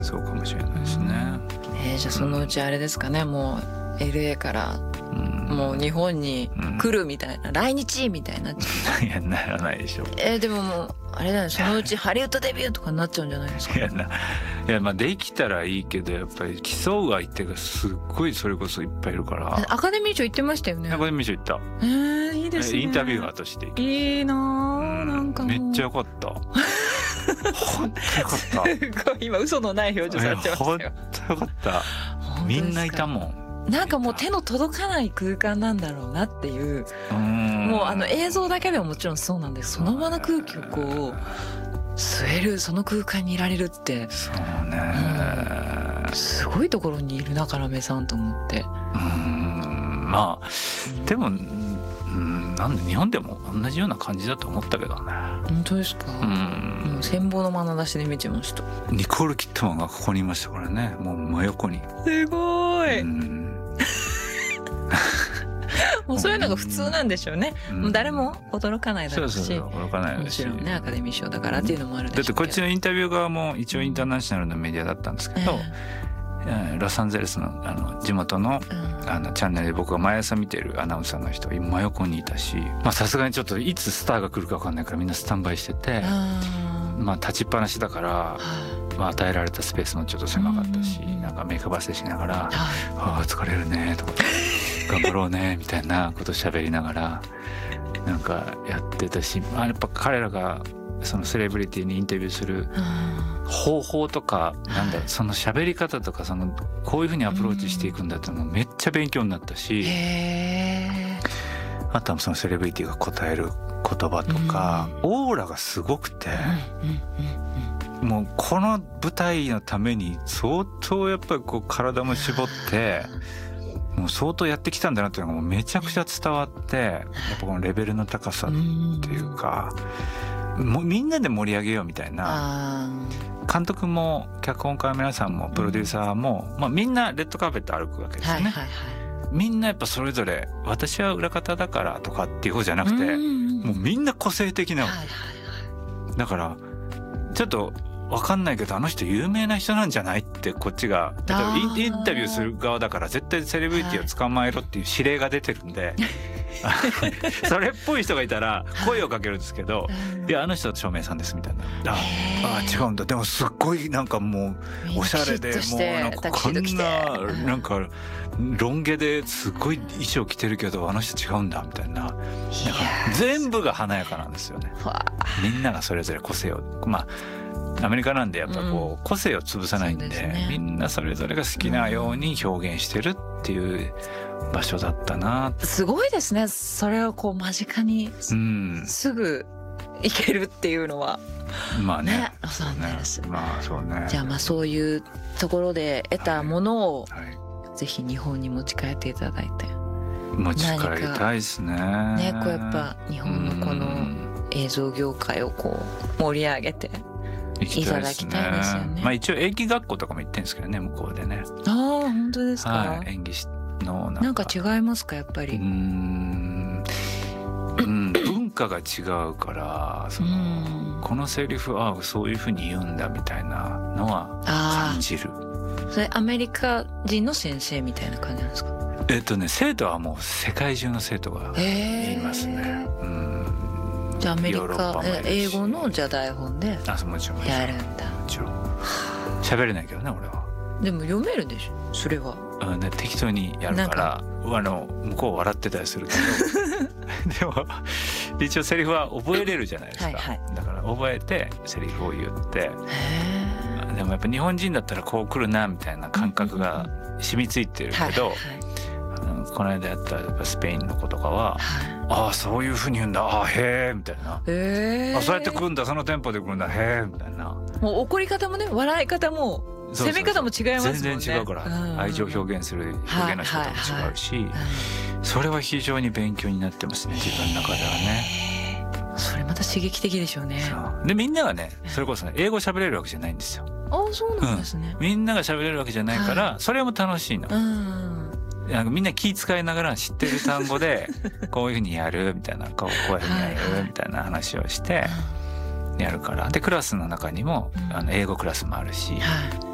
そうかもしれないですね。 じゃあそのうちあれですかね、もう LA からもう日本に来るみたいな、来日みたいになっちゃいやならないでしょ。 でももうあれだよね、そのうちハリウッドデビューとかになっちゃうんじゃないですか。 いやまあできたらいいけど、やっぱり競う相手がすっごいそれこそいっぱいいるから。 アカデミー賞行ってましたよね。 アカデミー賞行った。 いいですね。 インタビュアーとしていいなぁ、なんかもうめっちゃよかった本当よかった今嘘のない表情されてましたよ。 本当よかった。みんないたもん。 なんかもう手の届かない空間なんだろうなっていう、もう映像だけでももちろんそうなんです。その場の空気をこう吸える、その空間にいられるって、 そうね、 すごいところにいるな、要さんと思って。 まあでもなんで日本でも同じような感じだと思ったけどね。 本当ですか。もう羨望の眼差しで見てました。 ニコール・キットマンがここにいましたからね、もう真横に。 すごい。もうそういうのが普通なんでしょうね。もう誰も驚かないだろうし、 そう驚かないだろうし、 もちろんねアカデミー賞だからっていうのもあるでしょうけど。 だってこっちのインタビュー側も一応インターナショナルのメディアだったんですけど、ロサンゼルスの地元のチャンネルで僕が毎朝見てるアナウンサーの人真横にいたし、さすがにちょっといつスターが来るか分かんないからみんなスタンバイしてて、立ちっぱなしだから、与えられたスペースもちょっと狭かったし、なんか目くばせしながら「ああ疲れるね」とか「頑張ろうね」みたいなこと喋りながらなんかやってたし、やっぱ彼らがそのセレブリティにインタビューする方法とか、その喋り方とか、こういうふうにアプローチしていくんだっていうのもめっちゃ勉強になったし、あとはそのセレブリティが答える言葉とか、オーラがすごくて、もうこの舞台のために相当やっぱりこう体も絞ってもう相当やってきたんだなっていうのがもうめちゃくちゃ伝わって、やっぱこのレベルの高さっていうか、みんなで盛り上げようみたいな。監督も脚本家の皆さんもプロデューサーも、みんなレッドカーペット歩くわけですよね。みんなやっぱそれぞれ私は裏方だからとかっていう方じゃなくて、もうみんな個性的なわけ。だからちょっと分かんないけど、あの人有名な人なんじゃないってこっちが例えばインタビューする側だから絶対セレブリティを捕まえろっていう指令が出てるんで、それっぽい人がいたら声をかけるんですけど、いやあの人は照明さんですみたいな、違うんだ、でもすっごいなんかもうおしゃれで、もうなんかこんななんかロン毛ですごい衣装着てるけどあの人違うんだみたいな、なんか全部が華やかなんですよね。みんながそれぞれ個性を、アメリカなんでやっぱこう個性を潰さないんで、みんなそれぞれが好きなように表現してるっていう場所だったな。 すごいですね、それをこう間近にすぐ行けるっていうのは。ロサンゼルス。じゃあそういうところで得たものをぜひ日本に持ち帰っていただいて。 持ち帰りたいですね。 こうやっぱ日本のこの映像業界をこう盛り上げていただきたいですよね。 一応演技学校とかも行ってるんですけどね、向こうでね。 本当ですか。 演技のなんか違いますか、やっぱり。 文化が違うから、このセリフそういうふうに言うんだみたいなのは感じる。 それアメリカ人の先生みたいな感じなんですか。 生徒はもう世界中の生徒がいますね。 じゃあアメリカ英語のじゃあ台本でもちろんやるんだ。 もちろん喋れないけどね俺は。 でも読めるでしょそれは。 適当にやるから向こう笑ってたりするけどでも一応セリフは覚えれるじゃないですか。だから覚えてセリフを言って、でもやっぱ日本人だったらこう来るなみたいな感覚が染みついてるけど、この間やったスペインの子とかは、そういうふうに言うんだ、へえみたいな、そうやって来るんだ、そのテンポで来るんだ、へえみたいな。 もう怒り方もね、笑い方も攻め方も違いますもんね。 全然違うから、愛情を表現する表現の仕方も違うし、それは非常に勉強になってますね、自分の中ではね。 それまた刺激的でしょうね。 でみんながね、それこそね、英語喋れるわけじゃないんですよ。 そうなんですね。 みんなが喋れるわけじゃないから、それも楽しいの。なんかみんな気遣いながら知ってる単語でこういうふうにやるみたいな、こういうふうにやるみたいな話をしてやるから。でクラスの中にも英語クラスもあるし、